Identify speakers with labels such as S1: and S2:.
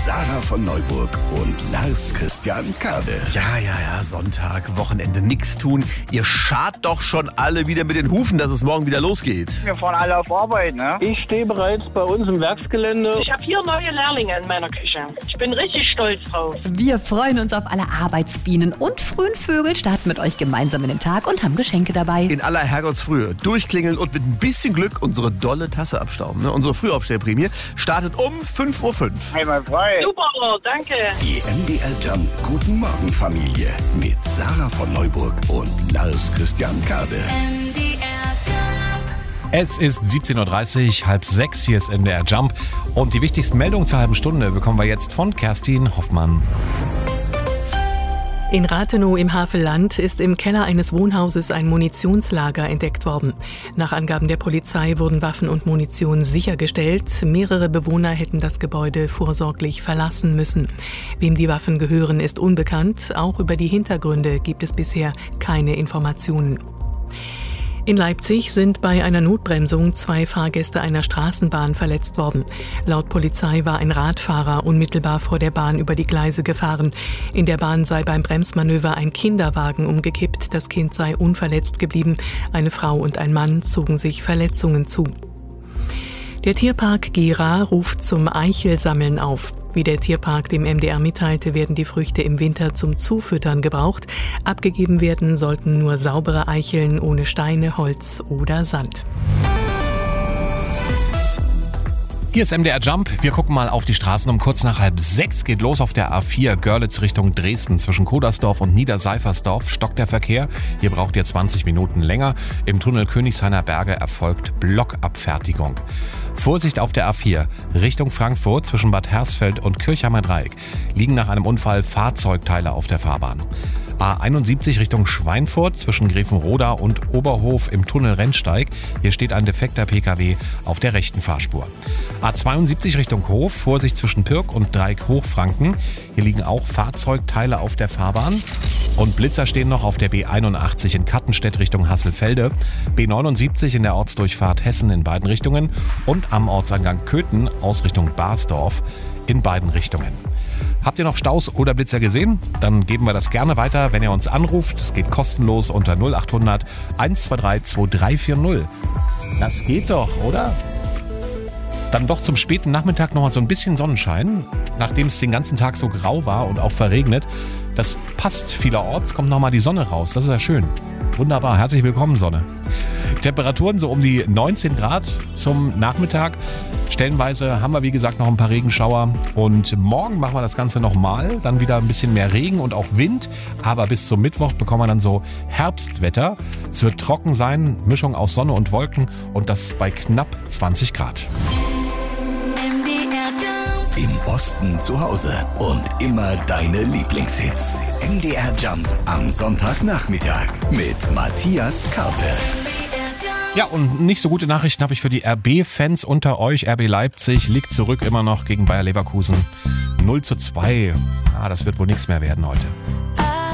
S1: Sarah von Neuburg und Lars Christian Kade.
S2: Ja, Sonntag, Wochenende, nix tun. Ihr scharrt doch schon alle wieder mit den Hufen, dass es morgen wieder losgeht.
S3: Wir fahren alle auf Arbeit, ne?
S4: Ich stehe bereits bei uns im Werksgelände.
S5: Ich habe 4 neue Lehrlinge in meiner Küche. Ich bin richtig stolz drauf.
S6: Wir freuen uns auf alle Arbeitsbienen und frühen Vögel, starten mit euch gemeinsam in den Tag und haben Geschenke dabei.
S2: In aller Herrgottsfrühe durchklingeln und mit ein bisschen Glück unsere dolle Tasse abstauben. Ne? Unsere Frühaufstehprämie startet um 5:05 Uhr.
S3: Einmal frei.
S5: Super, danke.
S1: Die MDR Jump Guten Morgen Familie mit Sarah von Neuburg und Lars Christian Kade.
S7: Es ist 17.30 Uhr, 5:30, hier ist MDR Jump. Und die wichtigsten Meldungen zur halben Stunde bekommen wir jetzt von Kerstin Hoffmann.
S8: In Rathenow im Havelland ist im Keller eines Wohnhauses ein Munitionslager entdeckt worden. Nach Angaben der Polizei wurden Waffen und Munition sichergestellt. Mehrere Bewohner hätten das Gebäude vorsorglich verlassen müssen. Wem die Waffen gehören, ist unbekannt. Auch über die Hintergründe gibt es bisher keine Informationen. In Leipzig sind bei einer Notbremsung 2 Fahrgäste einer Straßenbahn verletzt worden. Laut Polizei war ein Radfahrer unmittelbar vor der Bahn über die Gleise gefahren. In der Bahn sei beim Bremsmanöver ein Kinderwagen umgekippt. Das Kind sei unverletzt geblieben. Eine Frau und ein Mann zogen sich Verletzungen zu. Der Tierpark Gera ruft zum Eichelsammeln auf. Wie der Tierpark dem MDR mitteilte, werden die Früchte im Winter zum Zufüttern gebraucht. Abgegeben werden sollten nur saubere Eicheln ohne Steine, Holz oder Sand.
S7: Hier ist MDR Jump. Wir gucken mal auf die Straßen. Um kurz nach 5:30 geht los auf der A4 Görlitz Richtung Dresden. Zwischen Kodersdorf und Niederseifersdorf stockt der Verkehr. Hier braucht ihr 20 Minuten länger. Im Tunnel Königshainer Berge erfolgt Blockabfertigung. Vorsicht auf der A4 Richtung Frankfurt zwischen Bad Hersfeld und Kirchheimer Dreieck liegen nach einem Unfall Fahrzeugteile auf der Fahrbahn. A71 Richtung Schweinfurt zwischen Grevenroda und Oberhof im Tunnel Rennsteig. Hier steht ein defekter PKW auf der rechten Fahrspur. A72 Richtung Hof, Vorsicht zwischen Pirk und Dreieck Hochfranken. Hier liegen auch Fahrzeugteile auf der Fahrbahn. Und Blitzer stehen noch auf der B81 in Kattenstedt Richtung Hasselfelde, B79 in der Ortsdurchfahrt Hessen in beiden Richtungen und am Ortseingang Köthen aus Richtung Basdorf in beiden Richtungen. Habt ihr noch Staus oder Blitzer gesehen? Dann geben wir das gerne weiter, wenn ihr uns anruft. Es geht kostenlos unter 0800 123 2340. Das geht doch, oder? Dann doch zum späten Nachmittag nochmal so ein bisschen Sonnenschein, nachdem es den ganzen Tag so grau war und auch verregnet. Das passt vielerorts, kommt nochmal die Sonne raus. Das ist ja schön. Wunderbar, herzlich willkommen, Sonne. Temperaturen so um die 19 Grad zum Nachmittag. Stellenweise haben wir, wie gesagt, noch ein paar Regenschauer. Und morgen machen wir das Ganze nochmal. Dann wieder ein bisschen mehr Regen und auch Wind. Aber bis zum Mittwoch bekommen wir dann so Herbstwetter. Es wird trocken sein, Mischung aus Sonne und Wolken. Und das bei knapp 20 Grad.
S1: Im Osten zu Hause und immer deine Lieblingshits. MDR Jump am Sonntagnachmittag mit Matthias Karpe.
S7: Ja, und nicht so gute Nachrichten habe ich für die RB-Fans unter euch. RB Leipzig liegt zurück immer noch gegen Bayer Leverkusen. 0:2. Das wird wohl nichts mehr werden heute.